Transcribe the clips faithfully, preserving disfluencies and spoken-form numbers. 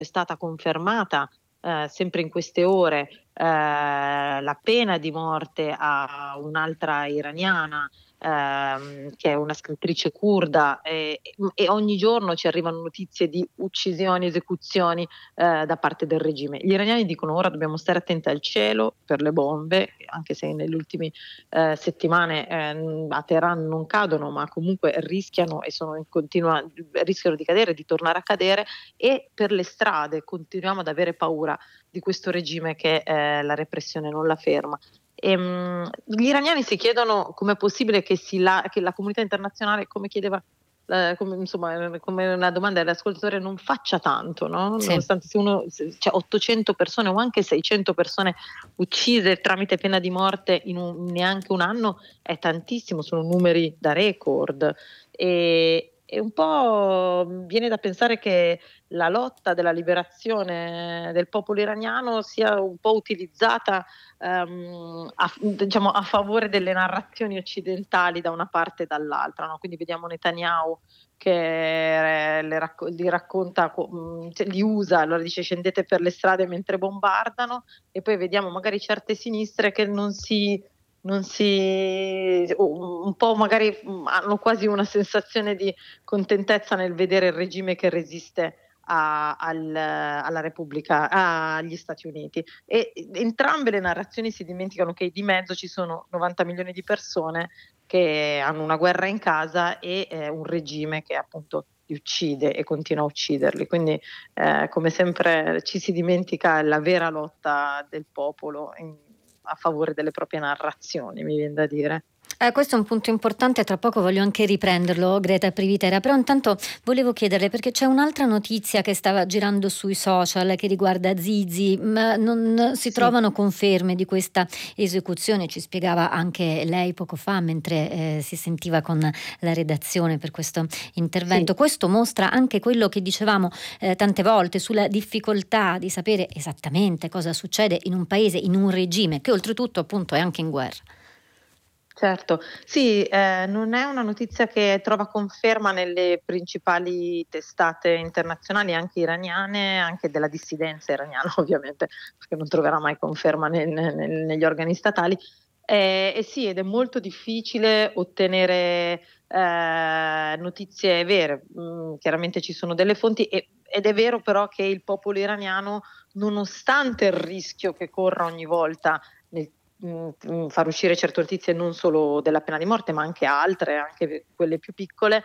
è stata confermata eh, sempre in queste ore eh, la pena di morte a un'altra iraniana ehm, che è una scrittrice curda e, e ogni giorno ci arrivano notizie di uccisioni, esecuzioni eh, da parte del regime. Gli iraniani dicono ora dobbiamo stare attenti al cielo per le bombe, anche se nelle ultime eh, settimane eh, a Teheran non cadono, ma comunque rischiano e sono in continua rischiano di cadere, di tornare a cadere, e per le strade continuiamo ad avere paura di questo regime che eh, la repressione non la ferma. E, mh, gli iraniani si chiedono com'è possibile che, si la, che la comunità internazionale, come chiedeva eh, come, insomma, come una domanda dell'ascoltatore, non faccia tanto, no? Sì. Nonostante se uno se c'è ottocento persone o anche seicento persone uccise tramite pena di morte in un, neanche un anno, è tantissimo, sono numeri da record. E, e un po' viene da pensare che la lotta della liberazione del popolo iraniano sia un po' utilizzata ehm, a, diciamo, a favore delle narrazioni occidentali da una parte e dall'altra, no? Quindi vediamo Netanyahu che eh, le racco- li racconta, mh, cioè, li usa, allora dice scendete per le strade mentre bombardano, e poi vediamo magari certe sinistre che non si non si un po' magari mh, hanno quasi una sensazione di contentezza nel vedere il regime che resiste a- al- alla Repubblica, agli Stati Uniti. E entrambe le narrazioni si dimenticano che di mezzo ci sono novanta milioni di persone che hanno una guerra in casa e eh, un regime che appunto li uccide e continua a ucciderli. Quindi, eh, come sempre, ci si dimentica la vera lotta del popolo in- a favore delle proprie narrazioni, mi viene da dire. Eh, questo è un punto importante, tra poco voglio anche riprenderlo, Greta Privitera, però intanto volevo chiederle, perché c'è un'altra notizia che stava girando sui social che riguarda Zizi, ma non si Sì. trovano conferme di questa esecuzione, ci spiegava anche lei poco fa mentre eh, si sentiva con la redazione per questo intervento. Sì. Questo mostra anche quello che dicevamo eh, tante volte sulla difficoltà di sapere esattamente cosa succede in un paese, in un regime che oltretutto appunto è anche in guerra. Certo, sì, eh, non è una notizia che trova conferma nelle principali testate internazionali, anche iraniane, anche della dissidenza iraniana ovviamente, perché non troverà mai conferma nel- nel- negli organi statali. Eh, e sì, ed è molto difficile ottenere eh, notizie vere. Mm, chiaramente ci sono delle fonti e- ed è vero però che il popolo iraniano, nonostante il rischio che corra ogni volta nel mh, mh, far uscire certe notizie non solo della pena di morte, ma anche altre, anche quelle più piccole.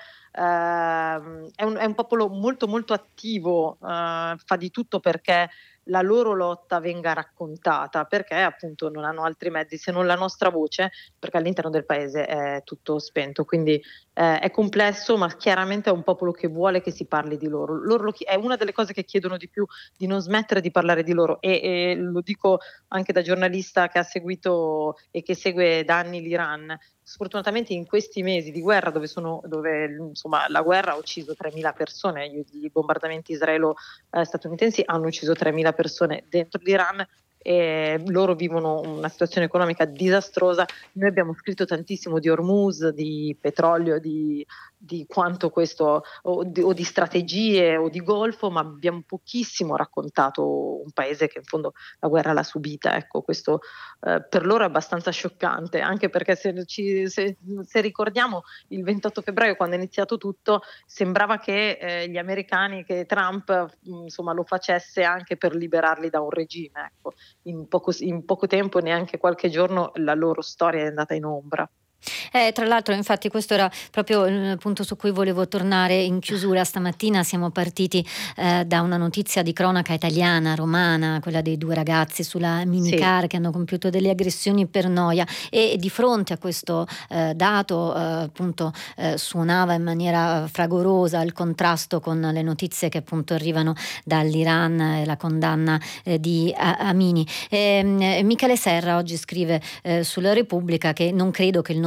Ehm, è un, è un popolo molto molto attivo, eh, fa di tutto perché la loro lotta venga raccontata, perché appunto non hanno altri mezzi se non la nostra voce, perché all'interno del paese è tutto spento. Quindi eh, è complesso, ma chiaramente è un popolo che vuole che si parli di loro. Loro lo chi- è una delle cose che chiedono di più, di non smettere di parlare di loro, e, e lo dico anche da giornalista che ha seguito e che segue da anni l'Iran. Sfortunatamente in questi mesi di guerra, dove, sono, dove insomma, la guerra ha ucciso tremila persone, i, i bombardamenti israelo-statunitensi hanno ucciso tremila persone dentro l'Iran, e loro vivono una situazione economica disastrosa. Noi abbiamo scritto tantissimo di Hormuz, di petrolio, di, di quanto questo, o di, o di strategie o di Golfo, ma abbiamo pochissimo raccontato un paese che in fondo la guerra l'ha subita. Ecco, questo eh, per loro è abbastanza scioccante, anche perché se, ci, se, se ricordiamo il ventotto febbraio, quando è iniziato tutto, sembrava che eh, gli americani, che Trump mh, insomma, lo facesse anche per liberarli da un regime. Ecco. In poco, in poco tempo, neanche qualche giorno, la loro storia è andata in ombra. Eh, tra l'altro, infatti, questo era proprio il punto su cui volevo tornare in chiusura. Stamattina siamo partiti eh, da una notizia di cronaca italiana, romana, quella dei due ragazzi sulla Sì. minicar che hanno compiuto delle aggressioni per noia, e di fronte a questo eh, dato eh, appunto eh, suonava in maniera fragorosa il contrasto con le notizie che appunto arrivano dall'Iran e la condanna eh, di A- Amini. E, eh, Michele Serra oggi scrive eh, sulla Repubblica che non credo che il nome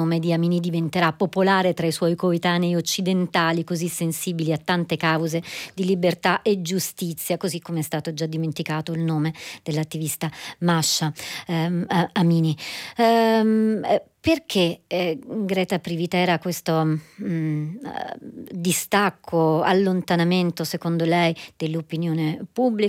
nome di Amini diventerà popolare tra i suoi coetanei occidentali così sensibili a tante cause di libertà e giustizia, così come è stato già dimenticato il nome dell'attivista Masha ehm, Amini. Ehm, eh, perché eh, Greta Privitera questo mh, uh, distacco, allontanamento secondo lei dell'opinione pubblica?